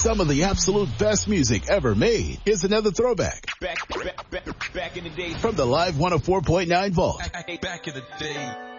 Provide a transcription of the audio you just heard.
Some of the absolute best music ever made. Here's another throwback. Back in the day. From the Live 104.9 Vault. Back in the day.